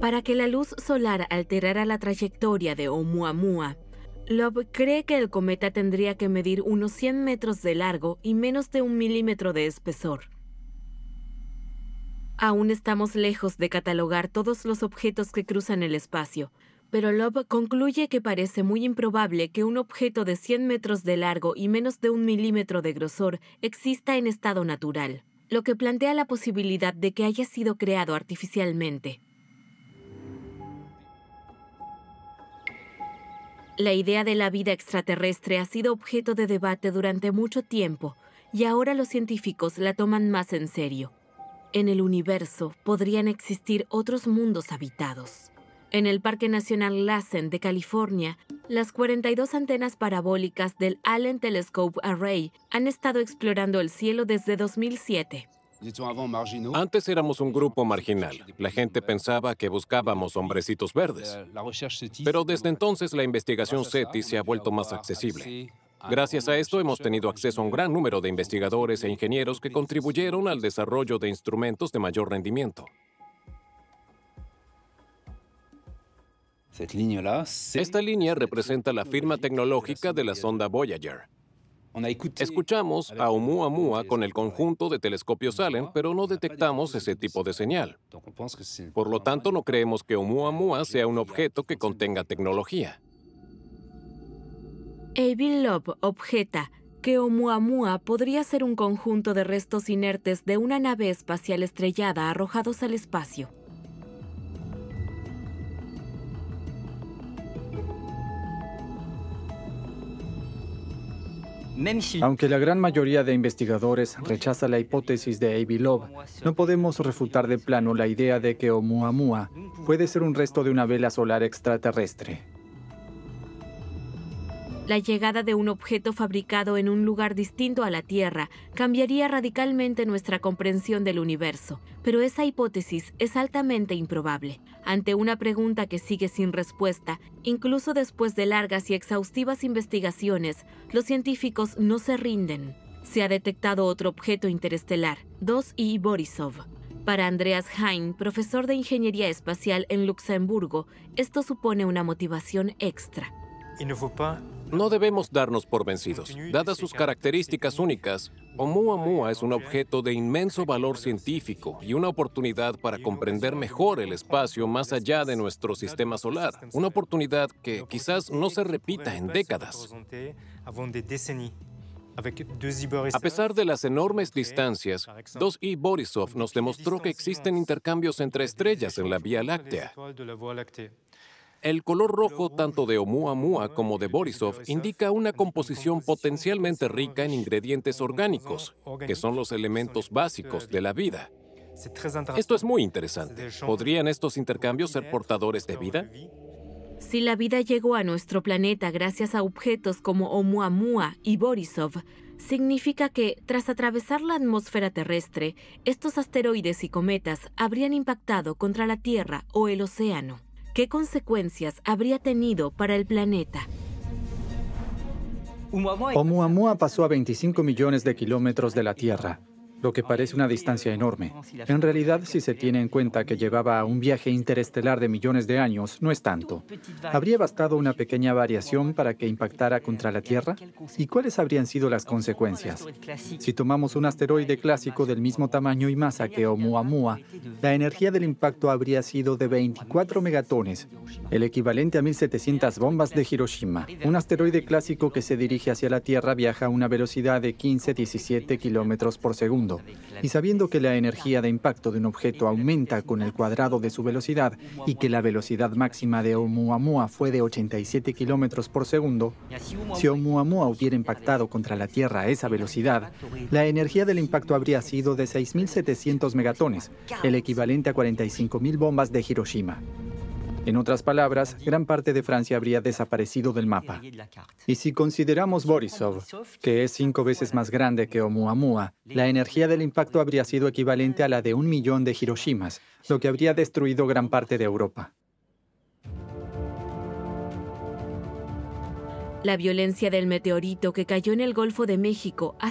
Para que la luz solar alterara la trayectoria de Oumuamua, Loeb cree que el cometa tendría que medir unos 100 metros de largo y menos de 1 milímetro de espesor. Aún estamos lejos de catalogar todos los objetos que cruzan el espacio, pero Loeb concluye que parece muy improbable que un objeto de 100 metros de largo y menos de 1 milímetro de grosor exista en estado natural, lo que plantea la posibilidad de que haya sido creado artificialmente. La idea de la vida extraterrestre ha sido objeto de debate durante mucho tiempo y ahora los científicos la toman más en serio. En el universo podrían existir otros mundos habitados. En el Parque Nacional Lassen de California, las 42 antenas parabólicas del Allen Telescope Array han estado explorando el cielo desde 2007. Antes éramos un grupo marginal. La gente pensaba que buscábamos hombrecitos verdes. Pero desde entonces la investigación SETI se ha vuelto más accesible. Gracias a esto hemos tenido acceso a un gran número de investigadores e ingenieros que contribuyeron al desarrollo de instrumentos de mayor rendimiento. Esta línea representa la firma tecnológica de la sonda Voyager. Escuchamos a Oumuamua con el conjunto de telescopios Allen, pero no detectamos ese tipo de señal. Por lo tanto, no creemos que Oumuamua sea un objeto que contenga tecnología. Avi Loeb objeta que Oumuamua podría ser un conjunto de restos inertes de una nave espacial estrellada arrojados al espacio. Aunque la gran mayoría de investigadores rechaza la hipótesis de Avi Loeb, no podemos refutar de plano la idea de que Oumuamua puede ser un resto de una vela solar extraterrestre. La llegada de un objeto fabricado en un lugar distinto a la Tierra cambiaría radicalmente nuestra comprensión del universo, pero esa hipótesis es altamente improbable. Ante una pregunta que sigue sin respuesta, incluso después de largas y exhaustivas investigaciones, los científicos no se rinden. Se ha detectado otro objeto interestelar, 2I Borisov. Para Andreas Hein, profesor de Ingeniería Espacial en Luxemburgo, esto supone una motivación extra. No debemos darnos por vencidos. Dadas sus características únicas, Oumuamua es un objeto de inmenso valor científico y una oportunidad para comprender mejor el espacio más allá de nuestro sistema solar. Una oportunidad que quizás no se repita en décadas. A pesar de las enormes distancias, 2I Borisov nos demostró que existen intercambios entre estrellas en la Vía Láctea. El color rojo tanto de Oumuamua como de Borisov indica una composición potencialmente rica en ingredientes orgánicos, que son los elementos básicos de la vida. Esto es muy interesante. ¿Podrían estos intercambios ser portadores de vida? Si la vida llegó a nuestro planeta gracias a objetos como Oumuamua y Borisov, significa que, tras atravesar la atmósfera terrestre, estos asteroides y cometas habrían impactado contra la Tierra o el océano. ¿Qué consecuencias habría tenido para el planeta? Oumuamua pasó a 25 millones de kilómetros de la Tierra, lo que parece una distancia enorme. En realidad, si se tiene en cuenta que llevaba un viaje interestelar de millones de años, no es tanto. ¿Habría bastado una pequeña variación para que impactara contra la Tierra? ¿Y cuáles habrían sido las consecuencias? Si tomamos un asteroide clásico del mismo tamaño y masa que Oumuamua, la energía del impacto habría sido de 24 megatones, el equivalente a 1.700 bombas de Hiroshima. Un asteroide clásico que se dirige hacia la Tierra viaja a una velocidad de 15-17 kilómetros por segundo. Y sabiendo que la energía de impacto de un objeto aumenta con el cuadrado de su velocidad y que la velocidad máxima de Oumuamua fue de 87 kilómetros por segundo, si Oumuamua hubiera impactado contra la Tierra a esa velocidad, la energía del impacto habría sido de 6.700 megatones, el equivalente a 45.000 bombas de Hiroshima. En otras palabras, gran parte de Francia habría desaparecido del mapa. Y si consideramos Borisov, que es 5 veces más grande que Oumuamua, la energía del impacto habría sido equivalente a la de 1 millón de Hiroshimas, lo que habría destruido gran parte de Europa. La violencia del meteorito que cayó en el Golfo de México ha